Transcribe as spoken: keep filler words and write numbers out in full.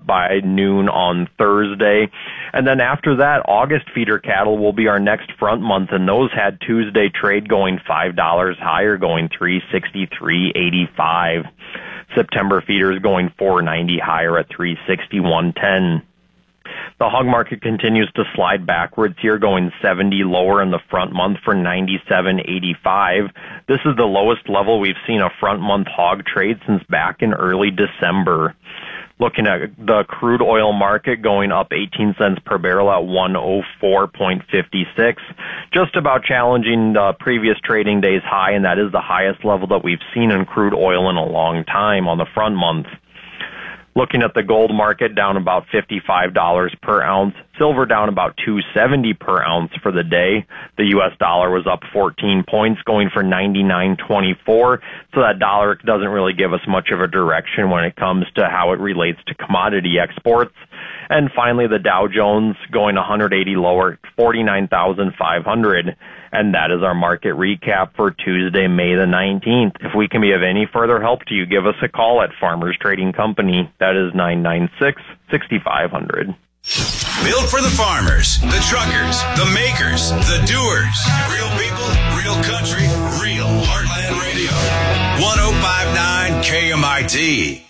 by noon on Thursday. And then after that, August feeder cattle will be our next front month, and those had Tuesday trade going five dollars higher, going three sixty-three eighty-five. September feeders going four ninety higher at three sixty-one ten. The hog market continues to slide backwards here, going seventy lower in the front month for ninety-seven eighty-five. This is the lowest level we've seen a front month hog trade since back in early December. Looking at the crude oil market going up eighteen cents per barrel at one oh four fifty-six, just about challenging the previous trading day's high, and that is the highest level that we've seen in crude oil in a long time on the front month. Looking at the gold market, down about fifty-five dollars per ounce. Silver down about two seventy per ounce for the day. The U S dollar was up fourteen points, going for ninety-nine twenty-four. So that dollar doesn't really give us much of a direction when it comes to how it relates to commodity exports. And finally, the Dow Jones going one hundred eighty lower, forty-nine thousand five hundred. And that is our market recap for Tuesday, May the nineteenth. If we can be of any further help to you, give us a call at Farmers Trading Company. That is nine nine six, six five zero zero. Built for the farmers, the truckers, the makers, the doers. Real people, real country, real Heartland Radio. one oh five point nine K M I T.